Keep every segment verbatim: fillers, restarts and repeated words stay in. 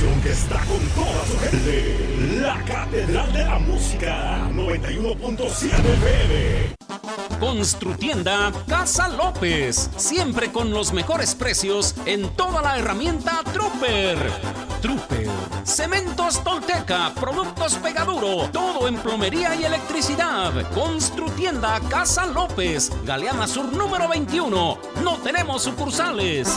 estación que está con toda su gente. La Catedral de la Música, noventa y uno punto siete F M. Construtienda Casa López, siempre con los mejores precios en toda la herramienta Trooper. Trooper, Cementos Tolteca, productos Pegaduro, todo en plomería y electricidad. Construtienda Casa López, Galeana Sur número veintiuno. No tenemos sucursales.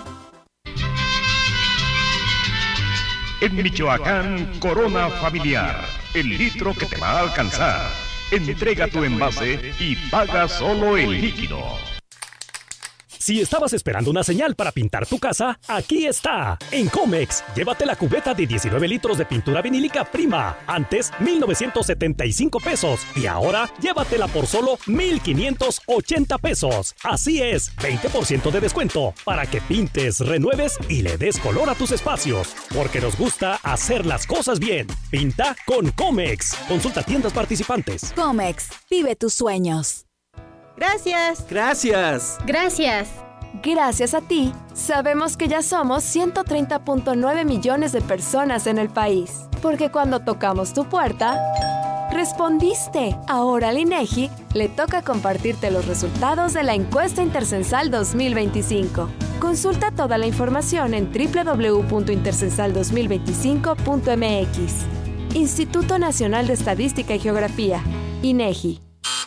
En Michoacán, Corona Familiar, el litro que te va a alcanzar. Entrega tu envase y paga solo el líquido. Si estabas esperando una señal para pintar tu casa, aquí está. En Comex, llévate la cubeta de diecinueve litros de pintura vinílica Prima. Antes, mil novecientos setenta y cinco pesos. Y ahora, llévatela por solo mil quinientos ochenta pesos. Así es, veinte por ciento de descuento para que pintes, renueves y le des color a tus espacios. Porque nos gusta hacer las cosas bien. Pinta con Comex. Consulta tiendas participantes. Comex, vive tus sueños. Gracias. Gracias. Gracias. Gracias a ti, sabemos que ya somos ciento treinta punto nueve millones de personas en el país. Porque cuando tocamos tu puerta, respondiste. Ahora al INEGI le toca compartirte los resultados de la encuesta Intercensal dos mil veinticinco. Consulta toda la información en doble u doble u doble u punto intercensal dos mil veinticinco punto m x. Instituto Nacional de Estadística y Geografía, INEGI.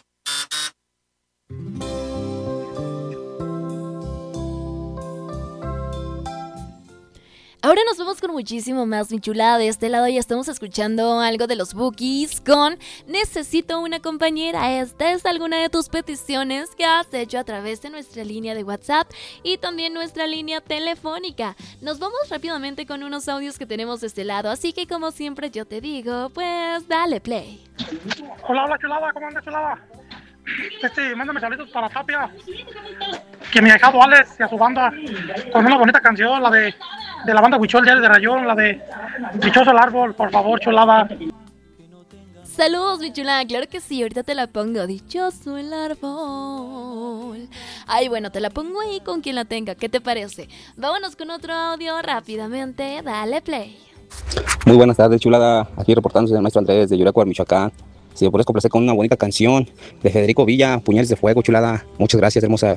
Ahora nos vamos con muchísimo más, mi chulada. De este lado ya estamos escuchando algo de los Bookies con Necesito una compañera. Esta es alguna de tus peticiones que has hecho a través de nuestra línea de WhatsApp y también nuestra línea telefónica. Nos vamos rápidamente con unos audios que tenemos de este lado, así que como siempre yo te digo, pues dale play. Hola, hola chulada, ¿cómo anda chulada? Este, mándame saludos para Tapia, que mi ahijado Alex y a su banda, con una bonita canción, la de, de la banda Huichol, Diario de Rayón, la de Dichoso el Árbol, por favor, chulada. Saludos, mi chulada, claro que sí, ahorita te la pongo. Dichoso el árbol. Ay, bueno, te la pongo ahí con quien la tenga, ¿qué te parece? Vámonos con otro audio rápidamente, dale play. Muy buenas tardes, chulada, aquí reportándose el maestro Andrés de Yuracuar, Michoacán. Si me puedes complacer con una bonita canción de Federico Villa, Puñales de Fuego, chulada. Muchas gracias, hermosa.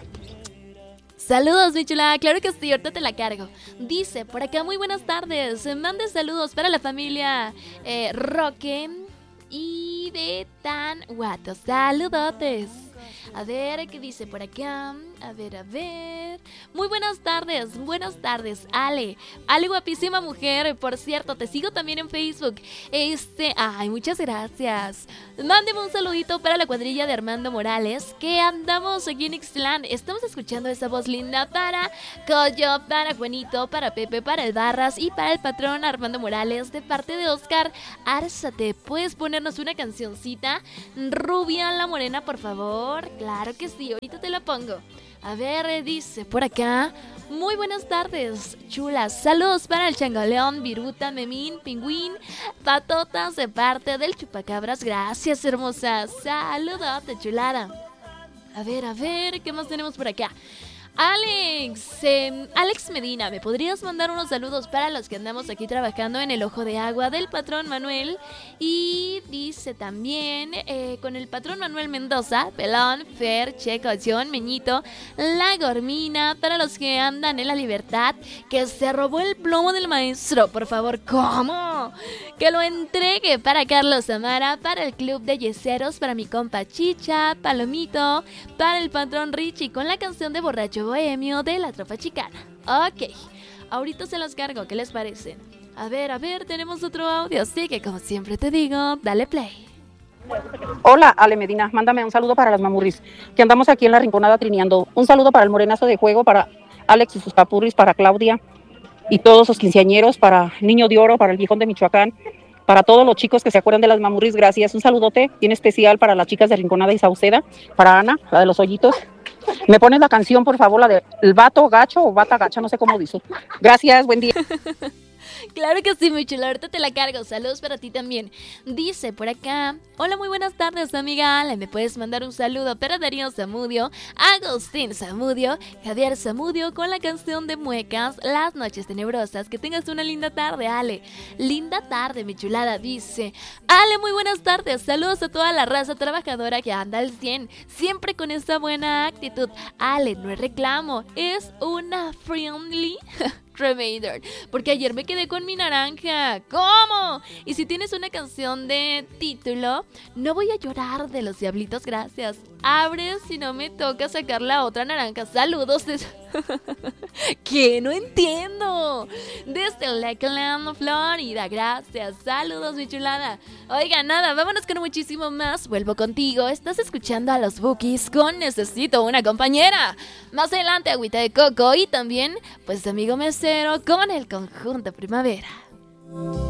Saludos, mi chulada, claro que sí, ahorita te la cargo. Dice, por acá, muy buenas tardes. Mande saludos para la familia eh, Roque y de Tanhuato. Saludotes. A ver, ¿qué dice por acá? A ver, a ver. Muy buenas tardes, buenas tardes, Ale. Ale, guapísima mujer. Por cierto, te sigo también en Facebook. Este, ay, muchas gracias. Mándeme un saludito para la cuadrilla de Armando Morales, que andamos aquí en Ixtlán. Estamos escuchando esa voz linda para Coyo, para Juanito, para Pepe, para el Barras y para el patrón Armando Morales, de parte de Oscar Árzate. ¿Puedes ponernos una cancioncita? Rubia la Morena, por favor. Claro que sí, ahorita te la pongo. A ver, dice por acá. Muy buenas tardes, chulas. Saludos para el Changaleón, Viruta, Memín, Pingüín, Patotas, de parte del Chupacabras. Gracias, hermosa. Saludote, chulada. A ver, a ver, ¿qué más tenemos por acá? Alex, eh, Alex Medina, ¿me podrías mandar unos saludos para los que andamos aquí trabajando en el Ojo de Agua del patrón Manuel? Y dice también eh, con el patrón Manuel Mendoza, Pelón, Fer, Checo, John, Meñito, La Gormina, para los que andan en La Libertad, que se robó el plomo del maestro, por favor, ¿cómo? Que lo entregue para Carlos Amara, para el Club de Yeseros, para mi compa Chicha, Palomito, para el patrón Richie, con la canción de Borracho Bohemio de la Tropa Chicana. Ok, ahorita se los cargo, ¿qué les parece? A ver, a ver, tenemos otro audio, así que como siempre te digo, dale play. Hola, Ale Medina, mándame un saludo para las mamurris, que andamos aquí en la Rinconada trineando. Un saludo para el morenazo de juego, para Alex y sus papurris, para Claudia y todos sus quinceañeros, para Niño de Oro, para el Viejón de Michoacán, para todos los chicos que se acuerdan de las mamurris, gracias. Un saludote bien especial para las chicas de Rinconada y Sauceda, para Ana, la de los hoyitos. ¿Me pones la canción, por favor, la de El Vato Gacho o Bata Gacha? No sé cómo dice. Gracias, buen día. Claro que sí, mi chula, ahorita te la cargo. Saludos para ti también. Dice por acá: hola, muy buenas tardes, amiga Ale. ¿Me puedes mandar un saludo para Darío Zamudio, Agustín Zamudio, Javier Zamudio con la canción de Muecas, Las Noches Tenebrosas? Que tengas una linda tarde, Ale. Linda tarde, mi chulada. Dice: Ale, muy buenas tardes. Saludos a toda la raza trabajadora que anda al cien, siempre con esa buena actitud. Ale, no es reclamo, es una friendly reminder, porque ayer me quedé con mi naranja. ¿Cómo? Y si tienes una canción de título, No voy a llorar, de Los Diablitos, gracias. Abre si no me toca sacar la otra naranja. Saludos desde... ¿Qué? No entiendo. Desde Lakeland, Florida, gracias. Saludos, mi chulada. Oiga, nada, vámonos con muchísimo más. Vuelvo contigo. Estás escuchando a los Bookies con Necesito una compañera. Más adelante, Agüita de Coco y también, pues, Amigo Mesero con el conjunto Primavera.